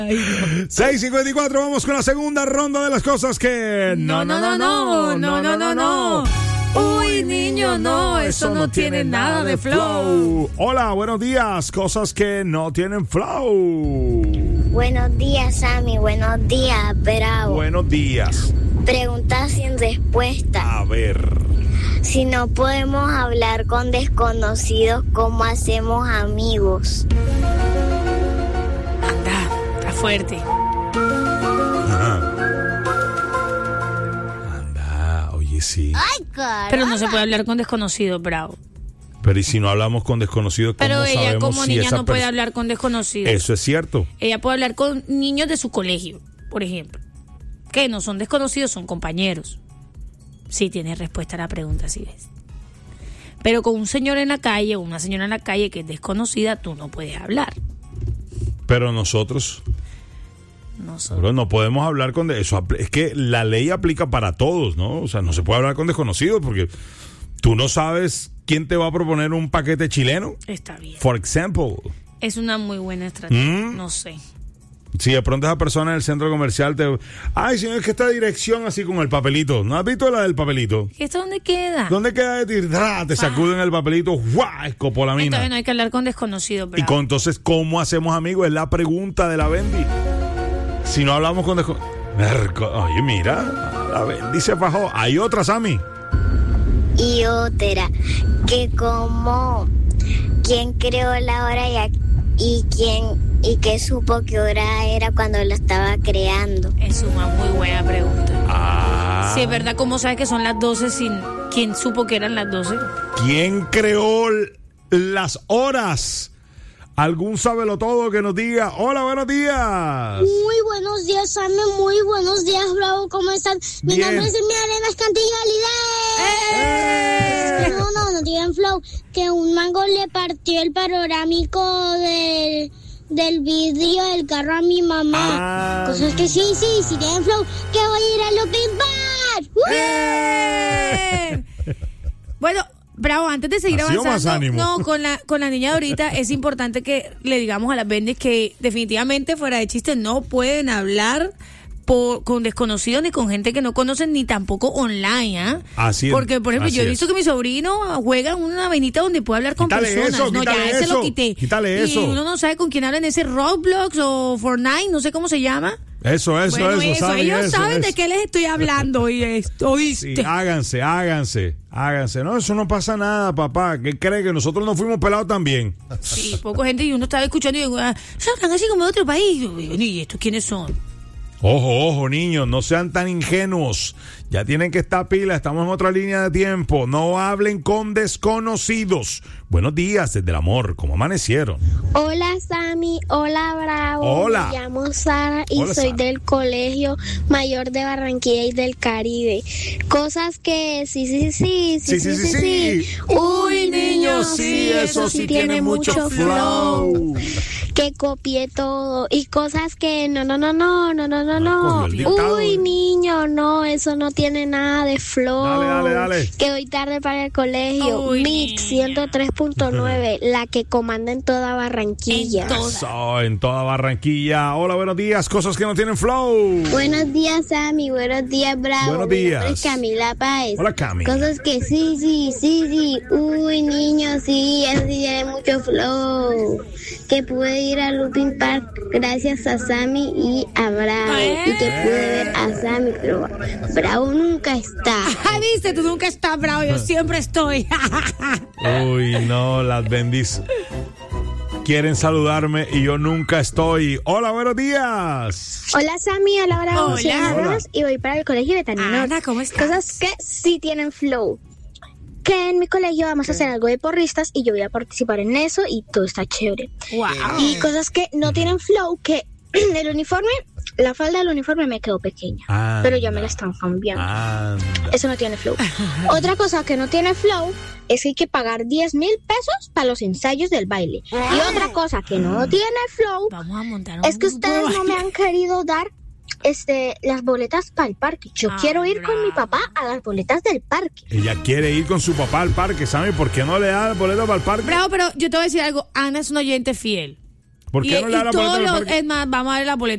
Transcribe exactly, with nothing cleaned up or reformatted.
seis cincuenta y cuatro, vamos con la segunda ronda de las cosas que... No, no, no, no, no, no, no, no. Uy, niño, no, eso no tiene nada de flow. Hola, buenos días, cosas que no tienen flow. Buenos días, Sammy, buenos días, Bravo. Buenos días. Pregunta sin respuesta. A ver. Si no podemos hablar con desconocidos, ¿cómo hacemos amigos? Anda, está fuerte. Ajá. Anda, oye, sí. Ay, caramba. Pero no se puede hablar con desconocidos, Bravo. Pero ¿y si no hablamos con desconocidos, cómo Pero ella sabemos como si niña esa no puede pers- hablar con desconocidos. Eso es cierto. Ella puede hablar con niños de su colegio, por ejemplo. Que no son desconocidos, son compañeros. Sí, tiene respuesta a la pregunta, sí ves. Pero con un señor en la calle o una señora en la calle que es desconocida, tú no puedes hablar. Pero nosotros... Nosotros. Pero no podemos hablar con... De- eso apl- es que la ley aplica para todos, ¿no? O sea, no se puede hablar con desconocidos porque tú no sabes quién te va a proponer un paquete chileno. Está bien. For example. Es una muy buena estrategia. ¿Mm? No sé. Si de pronto esa persona en el centro comercial te... Ay, señor, es que esta dirección así con el papelito. ¿No has visto la del papelito? ¿Esto dónde queda? ¿Dónde queda de ti? ¡Dra! Te sacuden el papelito. ¡Guau! Escopolamina. Entonces no hay que hablar con desconocidos, Y Bravo. con, entonces, ¿cómo hacemos amigos? Es la pregunta de la Bendy. Si no hablamos con desconocidos... Oye, mira, la Bendy se fajó. Hay otra, Sammy. Y otra, que como... ¿Quién creó la hora y, a- y quién... y qué supo qué hora era cuando lo estaba creando? Es una muy buena pregunta. Ah. Si es verdad, ¿cómo sabes que son las doce sin quién supo que eran las doce? ¿Quién creó l- las horas? ¿Algún sabelotodo que nos diga? Hola, buenos días. Muy buenos días, Sammy. Muy buenos días, Bravo. ¿Cómo están? Mi Bien. nombre es Emilia Cantilla ¡Eh! Lidé. No, no, no tienen flow. Que un mango le partió el panorámico del, del vidrio del carro a mi mamá. Ah. Cosas que sí, sí, sí tienen flow. Que voy a ir a Lupin Bar. ¡Uh! ¡Eh! Bueno, Bravo, antes de seguir Ha sido más avanzando, ánimo. no, con la con la niña de ahorita es importante que le digamos a las bendis que definitivamente fuera de chiste no pueden hablar por, con desconocidos ni con gente que no conocen ni tampoco online, ¿ah? Así es, Porque, por ejemplo, así yo he es. visto que mi sobrino juega en una avenida donde puede hablar con Quítale personas. eso, no, ya quítale ese eso, lo quité. quítale y eso. uno no sabe con quién habla en ese Roblox o Fortnite, no sé cómo se llama. Eso, eso, bueno, eso, Sammy, ellos eso, saben eso. de qué les estoy hablando y esto, ¿oíste? Sí, háganse, háganse, háganse. No, eso no pasa nada, papá. ¿Qué cree que nosotros no fuimos pelados también? Sí, poca gente y uno estaba escuchando y digo, ah, hablan así como de otro país. Y yo, ¿y estos quiénes son? Ojo, ojo, niños, no sean tan ingenuos. Ya tienen que estar pila, estamos en otra línea de tiempo. No hablen con desconocidos. Buenos días, desde el amor, ¿cómo amanecieron? Hola, Sammy. Hola, Bravo. Hola. Me llamo Sara y Hola, soy Sara. del Colegio Mayor de Barranquilla y del Caribe. Cosas que sí, sí, sí, sí, Sí, sí, sí, sí. Uy, niños, sí, eso sí tiene mucho flow. Que copié todo. Y cosas que no, no, no, no, no, no, no, Ah, no. cogió el dictado. Uy, niño, no, eso no tiene nada de flow. Dale, dale, dale. Que voy tarde para el colegio. Uy, Mix niña. ciento tres punto nueve, la que comanda en toda Barranquilla. En toda. Eso, en toda Barranquilla. Hola, buenos días, cosas que no tienen flow. Buenos días, Sammy. Buenos días, Bravo. Buenos Mi días. nombre es Camila Páez. Hola, Cami. Cosas que sí, sí, sí, sí. Uy, niño, sí, eso sí tiene mucho flow. Que pude ir a Lupin Park gracias a Sammy y a Bravo. ¡Eh! Y que pude ver a Sammy, pero Bravo nunca está. Ah, viste, tú nunca estás bravo, yo siempre estoy. Uy, no, las bendis quieren saludarme y yo nunca estoy. Hola, buenos días. Hola, Sammy. Hola, Bravo. Hola. Soy Ana Hola. Ross y voy para el colegio de Tanino. Ana, ¿cómo estás? Cosas que sí tienen flow. Que en mi colegio vamos a hacer algo de porristas y yo voy a participar en eso y todo está chévere. Wow. Y cosas que no tienen flow, que el uniforme, la falda del uniforme me quedó pequeña, Anda. pero ya me la están cambiando. Anda. Eso no tiene flow. Otra cosa que no tiene flow es que hay que pagar diez mil pesos para los ensayos del baile. Y otra cosa que no tiene flow Vamos a montar un es que grupo ustedes de no me baile. han querido dar este las boletas para el parque. Yo Ah, quiero ir con bravo. mi papá a las boletas del parque. Ella quiere ir con su papá al parque, ¿sabe? ¿Por qué no le da el boleto para el parque? Bravo, pero yo te voy a decir algo. Ana es una oyente fiel. ¿Por qué y, no le da y la todos boleta del los- parque? es más, vamos a darle la boleta